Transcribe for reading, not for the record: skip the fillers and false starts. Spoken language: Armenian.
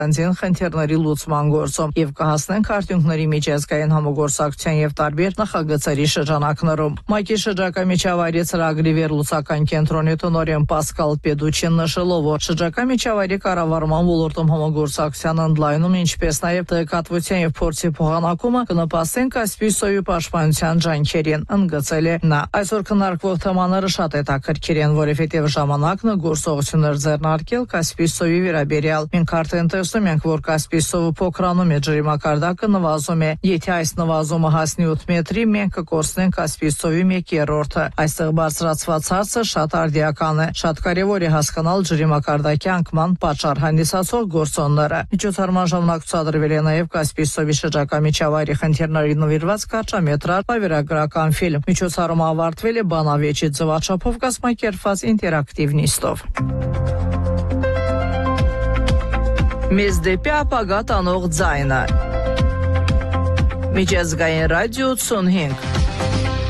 բնականին խնդիրների լուծման գործում եւ կհասնենք արդյունքների միջազգային համագործակցության եւ տարբեր նախագծերի շրջանակներում։ ՄԱԿ-ի շրջակա միջավայրի ծրագրի վերլուծական կենտրոնի տնօրեն Պասկալ Պեդուչին նշելով, որ շրջակա միջավայրի կառավարման ոլորտում համագործակցության ընդլայնում, ինչպես նաեւ տեղեկատվության եւ փորձի փոխանակումը կնպաստեն Կասպիի սոյի պաշտպանության ջանքերին, ընդգծել է նա։ Այսօր քննարկվող թեմաները շատ հետաքրքիր են, որովհետեւ ժամանակն է գործողություններ ձեռնարկել Կասպիի սոյի վերաբերյալ։ Մենք արդեն տեսնում ենք, որ Կասպիի սովը փոքրանում է, ջրիմակարգը նվազում է։ Եթե այս նվազումը հասնի 8 մետրի, մենք կկորցնենք Կասպիի սովի 1/3-ը։ Այստեղ բարձրացված հարցը շատ արդիական է։ Շատ կարևոր է հասկանալ ջրիմակարգի անկման պատճառ հանդիսացող գործոնները։ Միջոցառման ժամանակ ցուցադրվել է նաև Կասպիի սովի շրջակա միջավայրի խնդիրների նվիրված կարճամետրաժ վավերագրական ֆիլմ։ Միջոցառումը ավարտվել է բանավեճի ձևաչափով կազմակերպված ինտերակտիվ նիստով։ Մեզ դեպի ապագա տանող ձայնը։ Միջազգային ռադիո 85